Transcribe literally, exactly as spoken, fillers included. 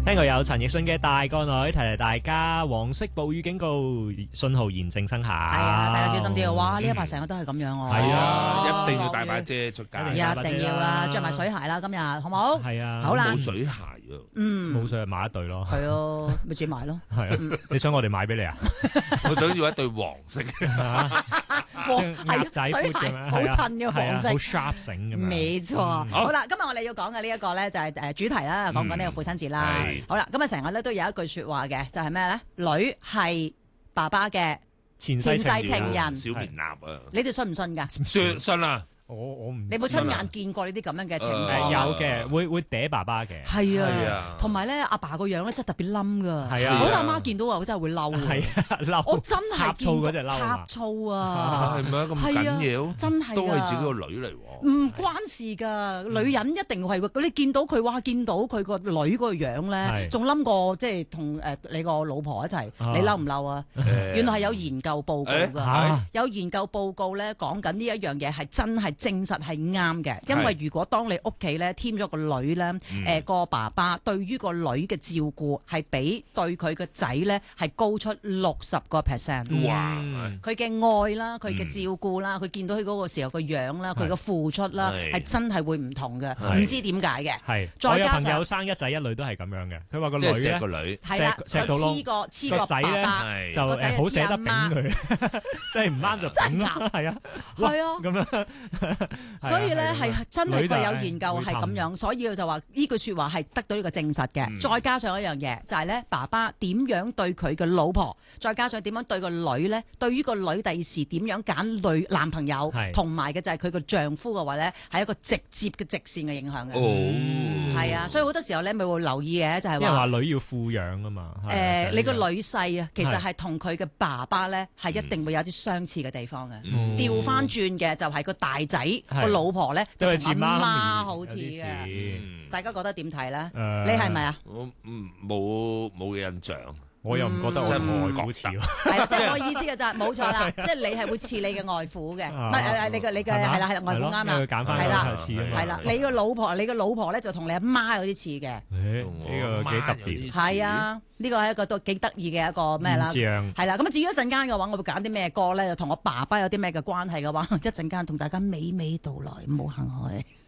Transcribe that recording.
聽過有陳奕迅嘅大個女，提提大家黃色暴雨警告信號現正生效。係啊，大家小心啲啊！哇，呢一排成日都係咁樣喎。 係啊，一定要帶把遮出街。 一定要啦，着埋水鞋啦，今日好冇？ 係啊， 好啦， 冇水鞋啊。 嗯， 冇水買一對咯。 係咯，咪自己買咯。 係啊，你想我哋買俾你啊？ 我想要一對黃色嘅。 鴨仔水鞋好襯嘅黃色， 好 sharp 繩咁樣。 冇錯。好啦，今日我哋要講嘅呢一個咧就係誒主題啦，講講呢個父親節啦。好啦，咁啊成日咧都有一句説話嘅，就係咩咧？女係爸爸嘅前世情人。 小棉衲啊！ 你哋信唔信㗎？ 信信啊！ 我我唔， 你有冇親眼見過呢啲咁樣嘅情況？ 有嘅，會會嗲爸爸嘅。 係啊，同埋咧阿爸個樣咧真係特別冧㗎。係啊，我阿媽見到啊，我真係會嬲。係啊，嬲！我真係見過呷醋啊！ 係咪啊？咁緊要？ 真係都係自己個女嚟喎。 唔關事㗎，女人一定係喎。你見到佢哇，見到佢個女個樣咧，仲冧過即係同誒你個老婆一齊，你嬲唔嬲啊？原來係有研究報告㗎，有研究報告咧講緊呢一樣嘢係真係。證實係啱嘅，因為如果當你屋企咧添咗個女咧，誒個爸爸對於個女嘅照顧係比對佢個仔咧係高出六十個 percent。哇！佢嘅愛啦，佢嘅照顧啦，佢見到佢嗰個時候個樣啦，佢嘅付出啦，係真係會唔同嘅，唔知點解嘅。係，我有朋友生一仔一女都係咁樣嘅，佢話個女咧，個女係啦，就黐個黐個仔咧，就誒好捨得頂佢，即係唔啱就頂啦，係啊，係啊，咁樣。所以咧係真係佢有研究係咁樣，所以就話呢句說話係得到呢個證實嘅。嗯、再加上一樣嘢就係、是、咧，爸爸點樣對佢嘅老婆，再加上點樣對個女咧，對於個女第時點樣揀女男朋友，同埋嘅就係佢個丈夫嘅話咧，係一個直接嘅直線嘅影響嘅。哦，係啊，所以好多時候咧咪會留意嘅，就係、是、話， 話女要富養啊嘛。誒、 呃，你個女婿啊，其實係同佢嘅爸爸咧係一定會有啲相似嘅地方嘅。調翻轉嘅就係個大仔。個老婆咧就同阿媽好似嘅，大家覺得點睇咧？你係咪啊？ 我唔冇冇印象， 我又唔覺得我外父似喎。 係即係我意思嘅就係冇錯啦，即係你係會似你嘅外父嘅，唔係誒你嘅你嘅係啦係啦外父啱啦，係啦係啦，你個老婆你個老婆咧就同你阿媽有啲似嘅。 呢個幾特別。 係啊，呢個係一個都幾得意嘅一個咩啦？係啦，咁啊至於一陣間嘅話，我會揀啲咩歌咧？就同我爸爸有啲咩嘅關係嘅話，一陣間同大家娓娓道來，唔好行開。